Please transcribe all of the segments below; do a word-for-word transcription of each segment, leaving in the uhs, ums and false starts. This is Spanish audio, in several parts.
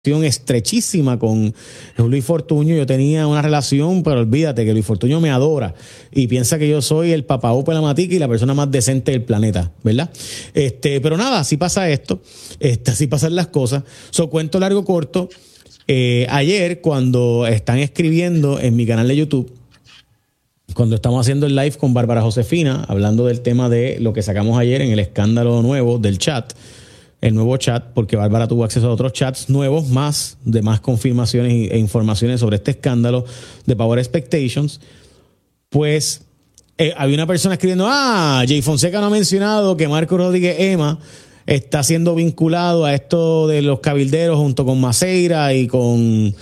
estrechísima con Luis Fortuño. Yo tenía una relación, pero olvídate que Luis Fortuño me adora y piensa que yo soy el papá Ope la Matica y la persona más decente del planeta, ¿verdad? Este, pero nada, así pasa esto, este, así pasan las cosas. So, cuento largo corto. Eh, ayer, cuando están escribiendo en mi canal de YouTube, cuando estamos haciendo el live con Bárbara Josefina, hablando del tema de lo que sacamos ayer en el escándalo nuevo del chat, el nuevo chat, porque Bárbara tuvo acceso a otros chats nuevos, más de más confirmaciones e informaciones sobre este escándalo de Power Expectations, pues eh, había una persona escribiendo, ah, Jay Fonseca no ha mencionado que Marco Rodríguez Ema está siendo vinculado a esto de los cabilderos junto con Maceira y con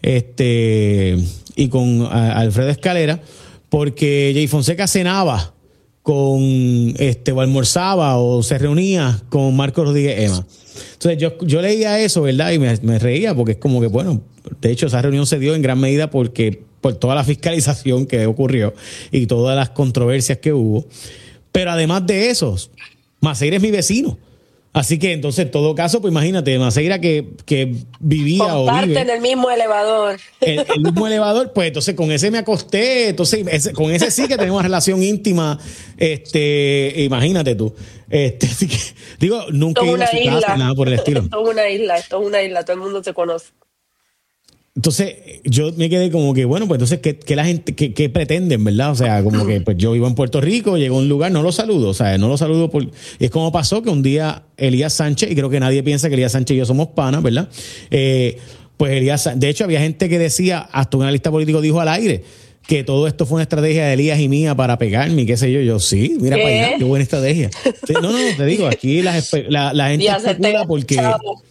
este y con a, Alfredo Escalera, porque Jay Fonseca cenaba con este o almorzaba o se reunía con Marco Rodríguez Ema. Entonces yo, yo leía eso, ¿verdad? Y me, me reía porque es como que, bueno, de hecho esa reunión se dio en gran medida porque por toda la fiscalización que ocurrió y todas las controversias que hubo. Pero además de eso, Maceira es mi vecino. Así que entonces, en todo caso, pues imagínate, Maceira que, que vivía Comparten o vive en el mismo elevador. El, el mismo elevador, pues entonces con ese me acosté, entonces ese, con ese sí que tenemos relación íntima, este, imagínate tú. Este, así que, digo, nunca he ido a su casa, nada por el estilo. Esto es una isla, esto es una isla, todo el mundo se conoce. Entonces, yo me quedé como que, bueno, pues entonces, ¿qué, qué la gente, qué, qué pretenden, verdad? O sea, como que pues yo vivo en Puerto Rico, llego a un lugar, no lo saludo, o sea, no lo saludo por... Y es como pasó que un día Elías Sánchez, y creo que nadie piensa que Elías Sánchez y yo somos panas, ¿verdad? Eh, pues Elías, de hecho, había gente que decía, hasta un analista político dijo al aire, que todo esto fue una estrategia de Elías y mía para pegarme, qué sé yo. Yo, sí, mira ¿Qué? Para allá, qué buena estrategia. Sí, no, no, te digo, aquí la, la, la gente especula porque... Chavo.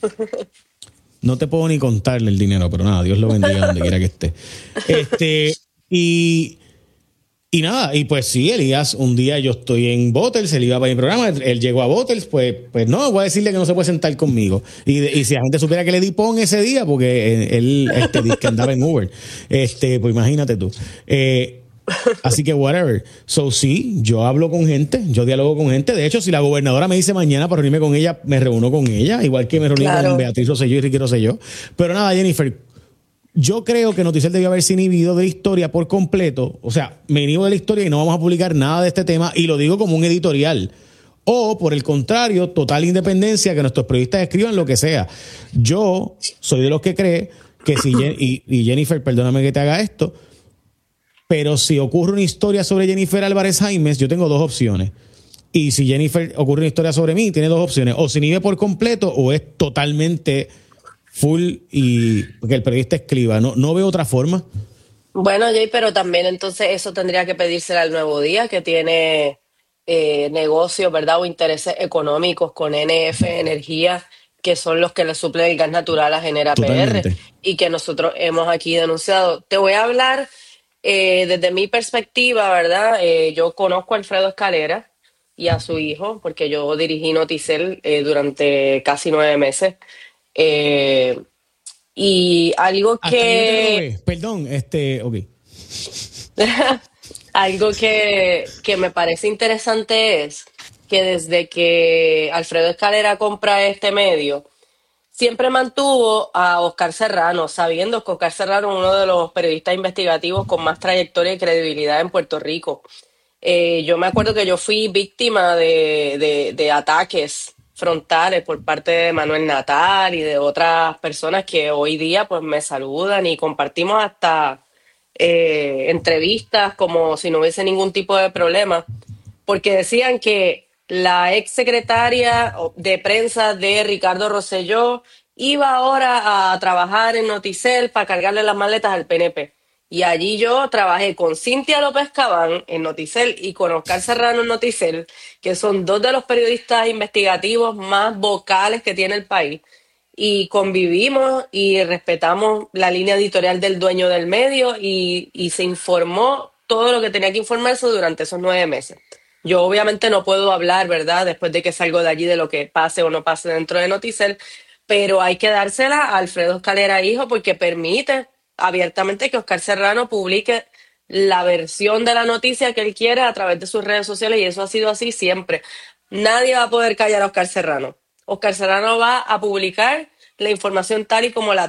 No te puedo ni contarle el dinero, pero nada, Dios lo bendiga donde quiera que esté. Este, y, y nada, y pues sí, Elías, un día yo estoy en Bottles, él iba para mi programa, él llegó a Bottles, pues, pues no, voy a decirle que no se puede sentar conmigo. Y, y si la gente supiera que le di pon ese día, porque él este, dice que andaba en Uber, este, pues imagínate tú. Eh, Así que whatever. So sí, yo hablo con gente, yo dialogo con gente. De hecho, si la gobernadora me dice mañana para reunirme con ella, me reúno con ella, igual que me reuní claro. con Beatriz Rosselló y Ricky Rosselló. Pero nada, Jennifer, yo creo que Noticel debió haberse inhibido de la historia por completo. O sea, me inhibo de la historia y no vamos a publicar nada de este tema, y lo digo como un editorial. O, por el contrario, total independencia, que nuestros periodistas escriban lo que sea. Yo soy de los que cree que si... y, y Jennifer, perdóname que te haga esto, pero si ocurre una historia sobre Jennifer Álvarez Jaimes, yo tengo dos opciones. Y si Jennifer ocurre una historia sobre mí, tiene dos opciones. O se inhibe por completo o es totalmente full y que el periodista escriba. No, no veo otra forma. Bueno, Jay, pero también entonces eso tendría que pedírselo al Nuevo Día, que tiene eh, negocios, ¿verdad? O intereses económicos con N F Energía, que son los que le suplen el gas natural a Genera Totalmente. P R y que nosotros hemos aquí denunciado. Te voy a hablar... Eh, desde mi perspectiva, ¿verdad? Eh, yo conozco a Alfredo Escalera y a su hijo, porque yo dirigí Noticel eh, durante casi nueve meses. Eh, y algo que... Yo Perdón, este, ok. algo que, que me parece interesante es que desde que Alfredo Escalera compra este medio, siempre mantuvo a Oscar Serrano, sabiendo que Oscar Serrano es uno de los periodistas investigativos con más trayectoria y credibilidad en Puerto Rico. Eh, yo me acuerdo que yo fui víctima de, de, de ataques frontales por parte de Manuel Natal y de otras personas que hoy día pues me saludan y compartimos hasta eh, entrevistas como si no hubiese ningún tipo de problema, porque decían que la ex secretaria de prensa de Ricardo Rosselló iba ahora a trabajar en Noticel para cargarle las maletas al P N P. Y allí yo trabajé con Cintia López Cabán en Noticel y con Oscar Serrano en Noticel, que son dos de los periodistas investigativos más vocales que tiene el país. Y convivimos y respetamos la línea editorial del dueño del medio y, y se informó todo lo que tenía que informarse durante esos nueve meses. Yo obviamente no puedo hablar, ¿verdad?, después de que salgo de allí de lo que pase o no pase dentro de Noticel, pero hay que dársela a Alfredo Escalera hijo porque permite abiertamente que Oscar Serrano publique la versión de la noticia que él quiere a través de sus redes sociales y eso ha sido así siempre. Nadie va a poder callar a Oscar Serrano. Oscar Serrano va a publicar la información tal y como la